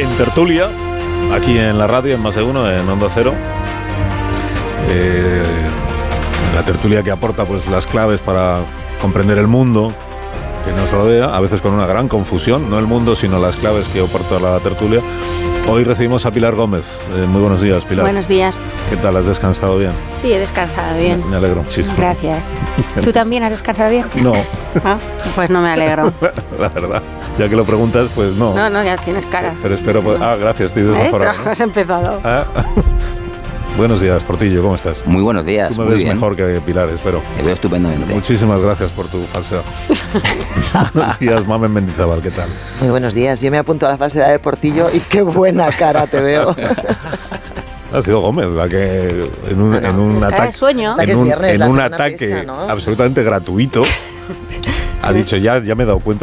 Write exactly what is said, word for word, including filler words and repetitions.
en tertulia, aquí en la radio, en Más de Uno, en Onda Cero. Eh, la tertulia que aporta pues las claves para comprender el mundo que nos rodea, a veces con una gran confusión, no el mundo, sino las claves que aporta la tertulia. Hoy recibimos a Pilar Gómez. Eh, muy buenos días, Pilar. Buenos días. ¿Qué tal? ¿Has descansado bien? Sí, he descansado bien. Me, me alegro muchísimo. Gracias. ¿Tú también has descansado bien? No. ¿Ah? Pues no me alegro. La verdad, ya que lo preguntas, pues no. No, no, ya tienes cara. Pero espero... Poder... Ah, gracias, estoy desmejorado, ¿no? Has empezado. Ah. Buenos días, Portillo, ¿cómo estás? Muy buenos días. Tú me muy ves bien. mejor que Pilar, espero. Te veo estupendamente. Muchísimas gracias por tu falsedad. Buenos días, Mamen Mendizábal, ¿qué tal? Muy buenos días, yo me apunto a la falsedad de Portillo y qué buena cara te veo. Ha sido Gómez la que en un, Bueno, en un cara de ataque, sueño. en un, Viernes, en la un semana ataque pesa, ¿no? absolutamente gratuito ha dicho, ya, ya me he dado cuenta